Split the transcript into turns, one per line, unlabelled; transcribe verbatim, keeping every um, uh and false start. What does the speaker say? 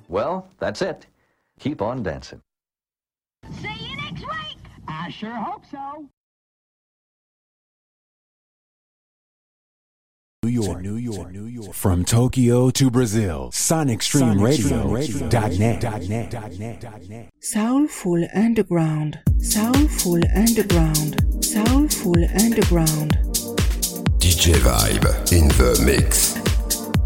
Well, that's it. Keep on dancing.
See you next week.
I sure hope so.
New York, New York, New York. From Tokyo to Brazil, Sonic Stream Radio dot net.
Soulful Underground, Soulful Underground, Soulful Underground.
D J Vibe in the mix.